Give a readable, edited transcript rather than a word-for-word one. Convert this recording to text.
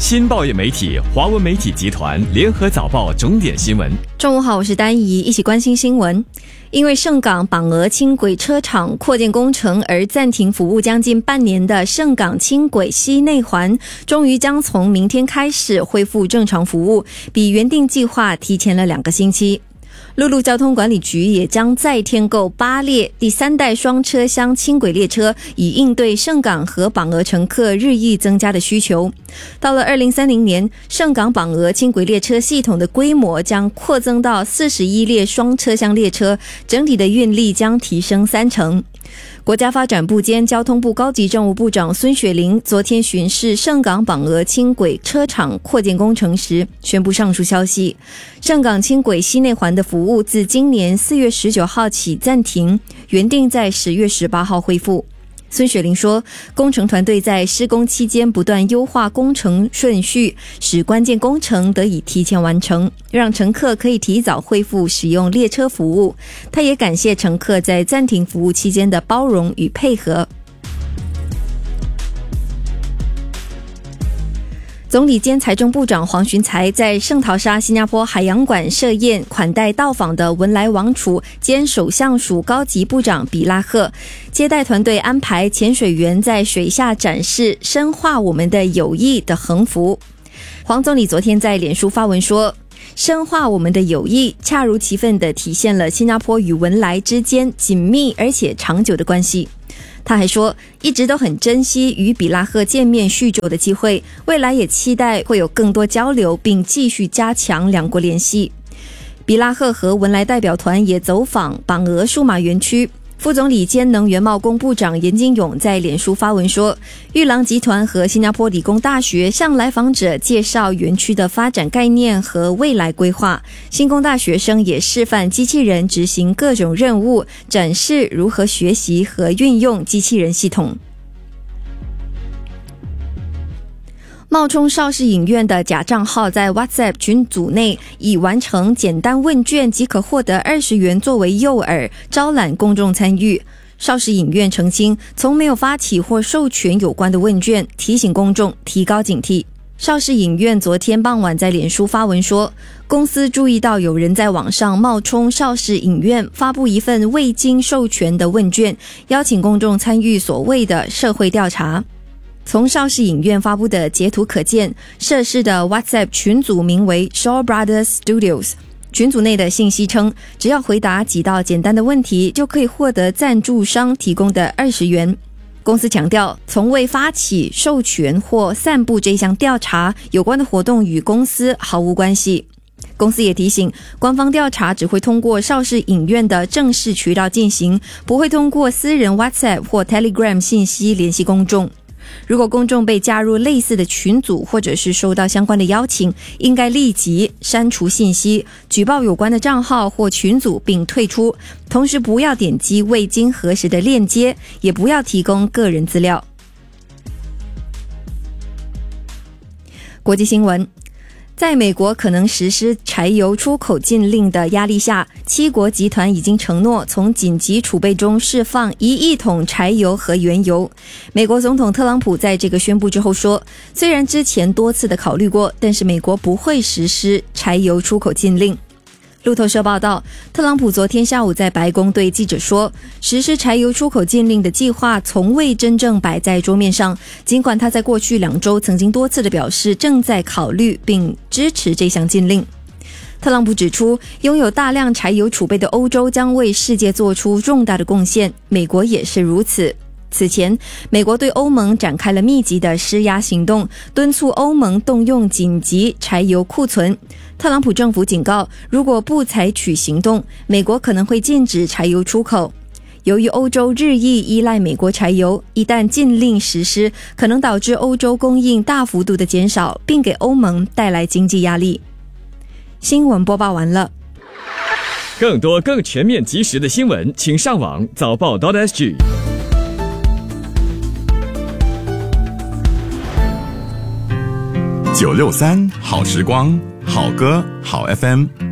新报业媒体华文媒体集团联合早报重点新闻。 中午好，我是丹怡，一起关心新闻。因为盛港榜鹅轻轨车厂扩建工程而暂停服务将近半年的盛港轻轨西内环，终于将从明天开始恢复正常服务，比原定计划提前了2个星期。陆路交通管理局也将再添购8列第3代双车厢轻轨列车，以应对盛港和榜鹅乘客日益增加的需求。到了2030年，盛港榜鹅轻轨列车系统的规模将扩增到41列双车厢列车，整体的运力将提升3成。国家发展部兼交通部高级政务部长孙雪玲昨天巡视盛港榜鹅轻轨车厂扩建工程时宣布上述消息。盛港轻轨西内环的服务自今年4月19号起暂停，原定在10月18号恢复。孙雪玲说，工程团队在施工期间不断优化工程顺序，使关键工程得以提前完成，让乘客可以提早恢复使用列车服务。他也感谢乘客在暂停服务期间的包容与配合。总理兼财政部长黄循财在圣淘沙新加坡海洋馆设宴，款待到访的文莱王储兼首相署高级部长比拉赫。接待团队安排潜水员在水下展示深化我们的友谊的横幅。黄总理昨天在脸书发文说，深化我们的友谊恰如其分地体现了新加坡与文莱之间紧密而且长久的关系。他还说，一直都很珍惜与比拉赫见面叙旧的机会，未来也期待会有更多交流，并继续加强两国联系。比拉赫和文莱代表团也走访榜鹅数码园区。副总理兼能源贸工部长严金勇在脸书发文说，玉郎集团和新加坡理工大学向来访者介绍园区的发展概念和未来规划，新工大学生也示范机器人执行各种任务，展示如何学习和运用机器人系统。冒充邵氏影院的假账号在 WhatsApp 群组内以完成简单问卷即可获得20元作为诱饵，招揽公众参与。邵氏影院澄清，从没有发起或授权有关的问卷，提醒公众提高警惕。邵氏影院昨天傍晚在脸书发文说，公司注意到有人在网上冒充邵氏影院发布一份未经授权的问卷，邀请公众参与所谓的社会调查。从邵氏影院发布的截图可见，涉事的 WhatsApp 群组名为 Shaw Brothers Studios， 群组内的信息称，只要回答几道简单的问题，就可以获得赞助商提供的20元。公司强调，从未发起、授权或散布这项调查，有关的活动与公司毫无关系。公司也提醒，官方调查只会通过邵氏影院的正式渠道进行，不会通过私人 WhatsApp 或 Telegram 信息联系公众。如果公众被加入类似的群组，或者是收到相关的邀请，应该立即删除信息，举报有关的账号或群组并退出，同时不要点击未经核实的链接，也不要提供个人资料。国际新闻，在美国可能实施柴油出口禁令的压力下，7国集团已经承诺从紧急储备中释放1亿桶柴油和原油。美国总统特朗普在这个宣布之后说，虽然之前多次的考虑过，但是美国不会实施柴油出口禁令。路透社报道，特朗普昨天下午在白宫对记者说，实施柴油出口禁令的计划从未真正摆在桌面上，尽管他在过去2周曾经多次的表示正在考虑并支持这项禁令。特朗普指出，拥有大量柴油储备的欧洲将为世界做出重大的贡献，美国也是如此。此前，美国对欧盟展开了密集的施压行动，敦促欧盟动用紧急柴油库存。特朗普政府警告，如果不采取行动，美国可能会禁止柴油出口。由于欧洲日益依赖美国柴油，一旦禁令实施，可能导致欧洲供应大幅度的减少，并给欧盟带来经济压力。新闻播报完了。 更多更全面及时的新闻，请上网早报 .sg。 963好时光，好歌好 FM。